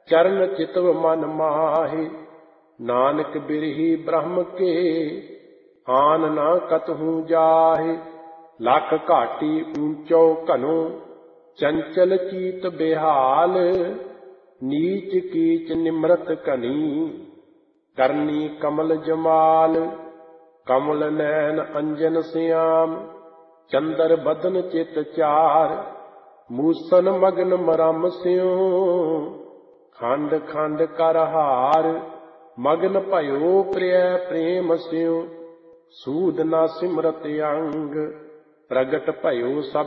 ਚਰਨ ਚਿਤਵ ਮਨ ਮਾਹੇ। ਨਾਨਕ ਬਿਰਹੀ ਬ੍ਰਹਮ ਕੇ ਆਨ ਨਾ ਕਤਹੂ ਜਾਹੇ। ਲੱਖ ਘਾਟੀ ਊਂਚੋ ਘਨੋ ਚੰਚਲ ਚੀਤ ਬਿਹਾਲ। ਨੀਚ ਕੀਚ ਨਿਮਰਤ ਘਨੀ ਕਰਨੀ ਕਮਲ ਜਮਾਲ। ਕਮਲ ਨੈਣ ਅੰਜਨ ਸਿਆਮ ਚੰਦਰ ਬਦਨ ਚਿਤ ਚਾਰ। ਮੂਸਨ ਮਗਨ ਮਰਮ ਸਿਉ ਖੰਡ ਖੰਡ ਕਰ ਹਾਰ। ਮਗਨ ਭਇਓ ਪ੍ਰਿਯ ਪ੍ਰੇਮ ਸਿਉ ਸੂਧ ਨਾ ਸਿਮਰਤ ਅੰਗ। ਪ੍ਰਗਟ ਭਇਓ ਸਭ